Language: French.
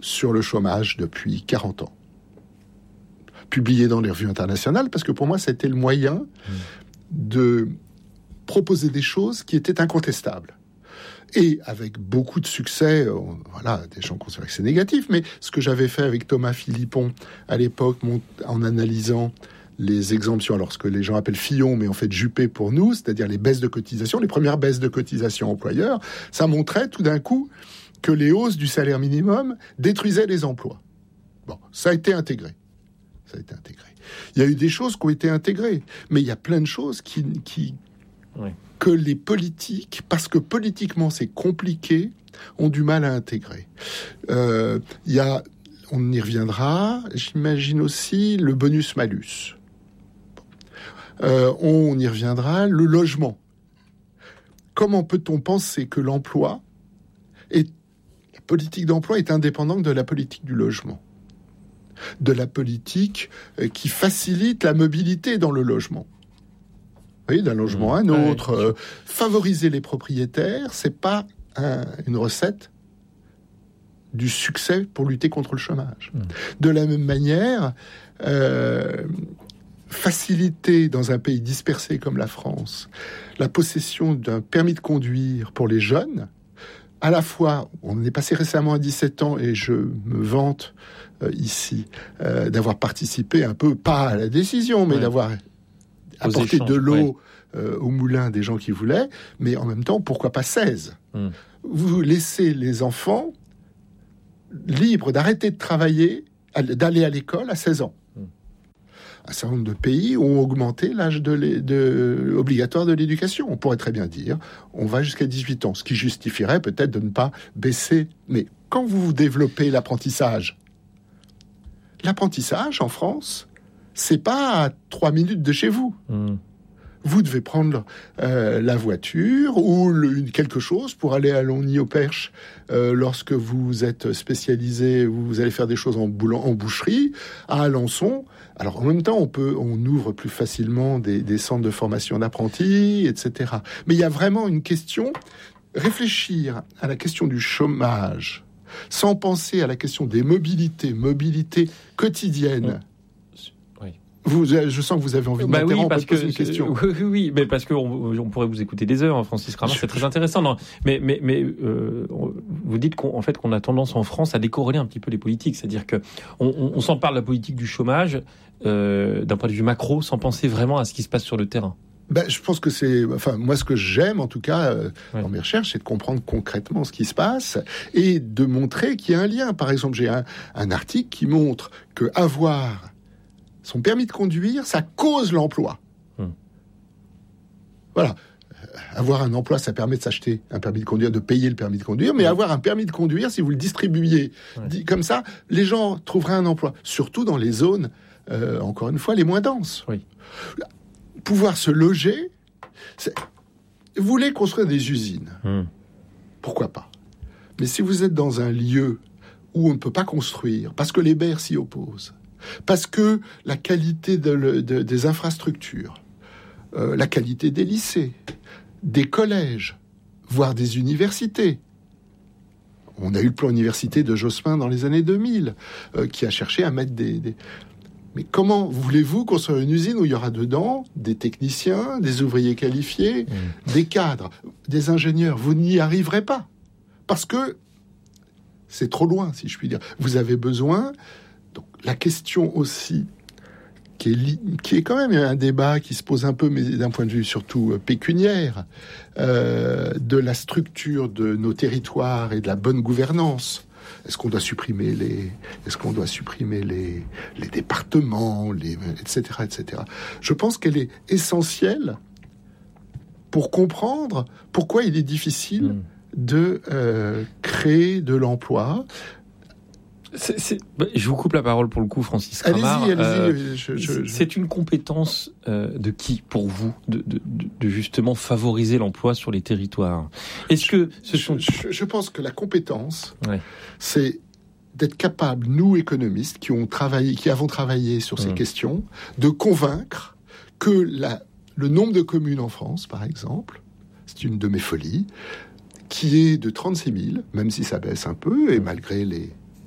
sur le chômage depuis 40 ans. Publié dans les revues internationales, parce que pour moi, c'était le moyen de proposer des choses qui étaient incontestables. Et avec beaucoup de succès, des gens considèrent que c'est négatif, mais ce que j'avais fait avec Thomas Philippon à l'époque, en analysant les exemples sur ce que les gens appellent Fillon, mais en fait Juppé pour nous, c'est-à-dire les baisses de cotisation, les premières baisses de cotisation employeurs, ça montrait tout d'un coup que les hausses du salaire minimum détruisaient les emplois. Bon, ça a été intégré. Il y a eu des choses qui ont été intégrées, mais il y a plein de choses que les politiques, parce que politiquement c'est compliqué, ont du mal à intégrer. On y reviendra, j'imagine aussi le bonus-malus. On y reviendra, le logement. Comment peut-on penser que la politique d'emploi est indépendante de la politique du logement, de la politique qui facilite la mobilité dans le logement? Oui, d'un logement à un autre. Favoriser les propriétaires, c'est pas une recette du succès pour lutter contre le chômage. De la même manière, faciliter dans un pays dispersé comme la France la possession d'un permis de conduire pour les jeunes, à la fois, on est passé récemment à 17 ans et je me vante ici d'avoir participé un peu, pas à la décision, mais d'avoir apporté de l'eau au moulin des gens qui voulaient, mais en même temps, pourquoi pas 16 ? Vous laissez les enfants libres d'arrêter de travailler, d'aller à l'école à 16 ans. Un certain nombre de pays ont augmenté l'âge obligatoire de l'éducation. On pourrait très bien dire, on va jusqu'à 18 ans, ce qui justifierait peut-être de ne pas baisser. Mais quand vous développez l'apprentissage en France, c'est pas à 3 minutes de chez vous. Vous devez prendre la voiture ou quelque chose pour aller à Longny-au-Perche. Lorsque vous êtes spécialisé, vous allez faire des choses en boucherie, à Alençon. Alors en même temps, on ouvre plus facilement des centres de formation d'apprentis, etc. Mais il y a vraiment une question, réfléchir à la question du chômage, sans penser à la question des mobilités quotidiennes. Je sens que vous avez envie de m'interrompre pour poser une question. Oui, mais parce qu'on pourrait vous écouter des heures, Francis Kramer, c'est très intéressant. Non, mais vous dites qu'on a tendance en France à décorréler un petit peu les politiques, c'est-à-dire que on s'en parle de la politique du chômage d'un point de vue macro, sans penser vraiment à ce qui se passe sur le terrain. Je pense que moi, ce que j'aime, en tout cas, dans mes recherches, c'est de comprendre concrètement ce qui se passe et de montrer qu'il y a un lien. Par exemple, j'ai un article qui montre que avoir son permis de conduire, ça cause l'emploi. Voilà. Avoir un emploi, ça permet de s'acheter un permis de conduire, de payer le permis de conduire, mais avoir un permis de conduire, si vous le distribuiez comme ça, les gens trouveraient un emploi. Surtout dans les zones, encore une fois, les moins denses. Pouvoir se loger, vous voulez construire des usines. Pourquoi pas ? Mais si vous êtes dans un lieu où on ne peut pas construire, parce que les maires s'y opposent, parce que la qualité des infrastructures, la qualité des lycées, des collèges, voire des universités. On a eu le plan université de Jospin dans les années 2000, qui a cherché à mettre des... Mais comment voulez-vous construire une usine où il y aura dedans des techniciens, des ouvriers qualifiés, des cadres, des ingénieurs ? Vous n'y arriverez pas. Parce que c'est trop loin, si je puis dire. Vous avez besoin... Donc, la question aussi, qui est quand même un débat qui se pose un peu, mais d'un point de vue surtout pécuniaire, de la structure de nos territoires et de la bonne gouvernance. Est-ce qu'on doit supprimer les départements, etc., etc. Je pense qu'elle est essentielle pour comprendre pourquoi il est difficile de créer de l'emploi. Je vous coupe la parole pour le coup, Francis Kramer. Allez-y. C'est une compétence de qui, pour vous, de justement favoriser l'emploi sur les territoires ? Est-ce que je pense que la compétence, c'est d'être capable, nous économistes, qui avons travaillé sur ces questions, de convaincre que le nombre de communes en France, par exemple, c'est une de mes folies, qui est de 36 000, même si ça baisse un peu, et malgré les